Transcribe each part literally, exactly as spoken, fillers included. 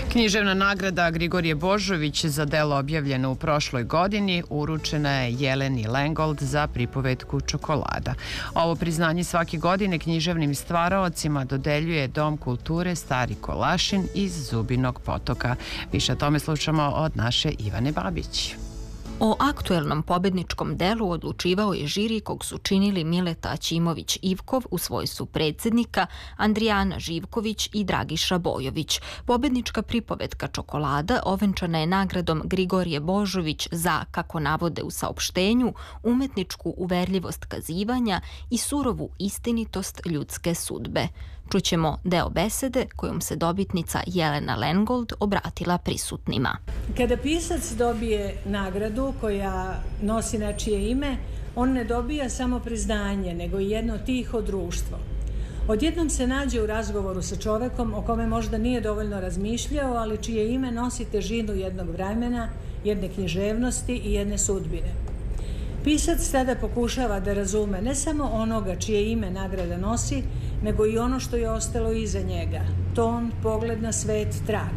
Književna nagrada Grigorije Božović za delo objavljeno u prošloj godini uručena je Jeleni Lengold za pripovetku Čokolada. Ovo priznanje svake godine književnim stvaraocima dodeljuje Dom kulture Stari Kolašin iz Zubinog Potoka. Više o tome slušamo od naše Ivane Babić. O aktuelnom pobedničkom delu odlučivao je žiri kog su činili Mileta Aćimović-Ivkov u svojstvu predsjednika, Andrijana Živković i Dragiša Bojović. Pobednička pripovetka Čokolada ovenčana je nagradom Grigorije Božović za, kako navode u saopštenju, umetničku uverljivost kazivanja i surovu istinitost ljudske sudbe. Čućemo deo besede kojom se dobitnica Jelena Lengold obratila prisutnima. Kada pisac dobije nagradu koja nosi nečije ime, on ne dobija samo priznanje, nego i jedno tiho društvo. Odjednom se nađe u razgovoru sa čovekom o kome možda nije dovoljno razmišljao, ali čije ime nosi težinu jednog vremena, jedne književnosti i jedne sudbine. Pisac tada pokušava da razume ne samo onoga čije ime nagrada nosi, nego i ono što je ostalo iza njega, ton, pogled na svet, trag.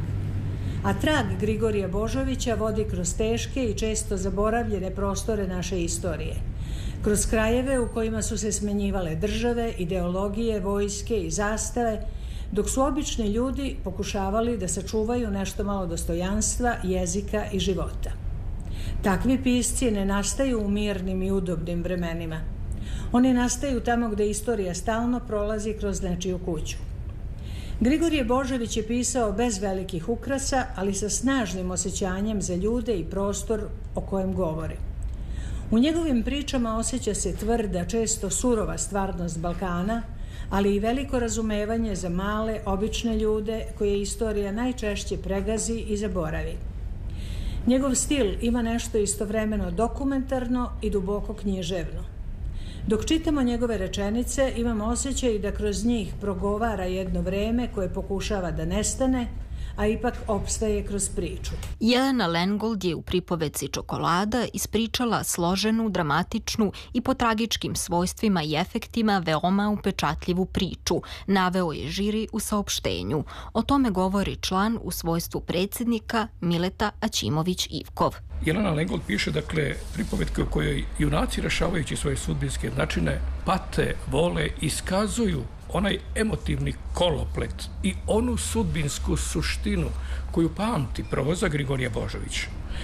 A trag Grigorija Božovića vodi kroz teške i često zaboravljene prostore naše istorije. Kroz krajeve u kojima su se smenjivale države, ideologije, vojske i zastave, dok su obični ljudi pokušavali da sačuvaju nešto malo dostojanstva, jezika i života. Takvi pisci ne nastaju u mirnim i udobnim vremenima. Oni nastaju tamo gde istorija stalno prolazi kroz nečiju kuću. Grigorije Božović je pisao bez velikih ukrasa, ali sa snažnim osjećanjem za ljude i prostor o kojem govori. U njegovim pričama osjeća se tvrda, često surova stvarnost Balkana, ali i veliko razumevanje za male, obične ljude koje istorija najčešće pregazi i zaboravi. Njegov stil ima nešto istovremeno dokumentarno i duboko književno. Dok čitamo njegove rečenice, imamo osjećaj da kroz njih progovara jedno vreme koje pokušava da nestane, a ipak opstaje kroz priču. Jelena Lengold je u pripovetci Čokolada ispričala složenu, dramatičnu i po tragičkim svojstvima i efektima veoma upečatljivu priču, naveo je žiri u saopštenju. O tome govori član u svojstvu predsjednika Mileta Aćimović-Ivkov. Jelena Lengold piše, dakle, pripovetke u kojoj junaci rešavajući svoje sudbinske načine pate, vole, iskazuju onaj emotivni koloplet i onu sudbinsku suštinu koju pamti proza Grigorije Božović.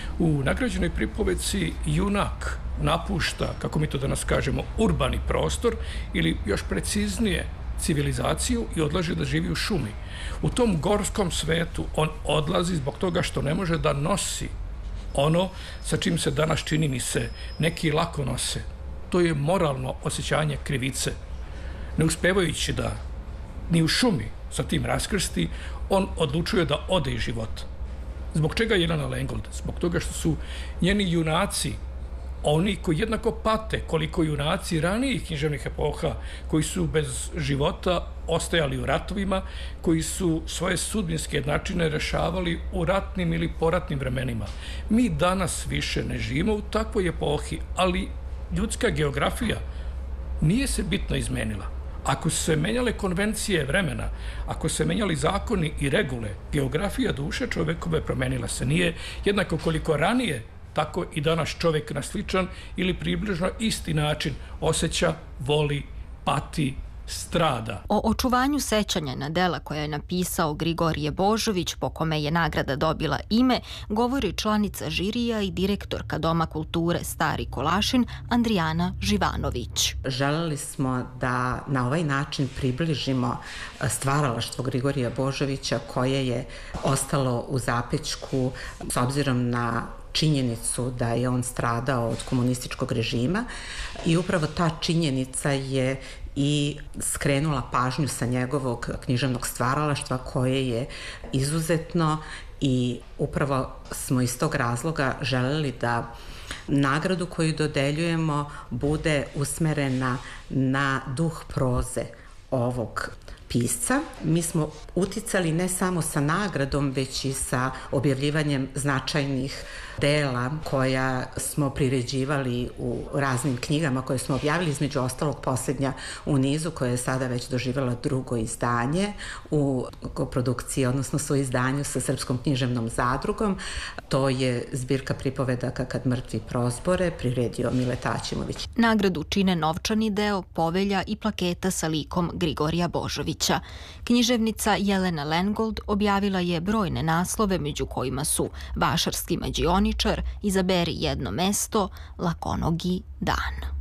U nagrađenoj pripovetci junak napušta, kako mi to danas kažemo, urbani prostor ili još preciznije civilizaciju i odlaže da živi u šumi. U tom gorskom svetu on odlazi zbog toga što ne može da nosi ono sa čim se danas, čini mi se, neki lako nose. To je moralno osjećanje krivice. Ne uspevajući da ni u šumi sa tim raskrsti, on odlučuje da ode iz života. Zbog čega Jelena Lengold? Zbog toga što su njeni junaci oni koji jednako pate koliko junaci ranijih književnih epoha koji su bez života ostajali u ratovima, koji su svoje sudbinske načine rešavali u ratnim ili poratnim vremenima. Mi danas više ne živimo u takvoj epohi, ali ljudska geografija nije se bitno izmenila. Ako su se menjale konvencije vremena, ako se menjali zakoni i regule, geografija duše čovekove promenila se. Nije jednako koliko ranije, tako i danas čovek na sličan ili približno isti način osjeća, voli, pati, strada. O očuvanju sećanja na dela koja je napisao Grigorije Božović, po kome je nagrada dobila ime, govori članica žirija i direktorka Doma kulture Stari Kolašin Andrijana Živanović. Želeli smo da na ovaj način približimo stvaralaštvo Grigorija Božovića koje je ostalo u zapećku s obzirom na činjenicu da je on stradao od komunističkog režima i upravo ta činjenica je i skrenula pažnju sa njegovog književnog stvaralaštva koje je izuzetno i upravo smo iz tog razloga želeli da nagradu koju dodeljujemo bude usmerena na duh proze ovog pisca. Mi smo uticali ne samo sa nagradom, već i sa objavljivanjem značajnih dela koja smo priređivali u raznim knjigama koje smo objavili, između ostalog posljednja u nizu koja je sada već doživjela drugo izdanje u koprodukciji, odnosno su izdanju sa Srpskom književnom zadrugom. To je zbirka pripovedaka Kad mrtvi prozbore, priredio Mile Taćimović. Nagradu čine novčani deo, povelja i plaketa sa likom Grigorija Božovića. Književnica Jelena Lengold objavila je brojne naslove, među kojima su Vašarski mađioničar, Izaberi jedno mesto, Lakonogi dan.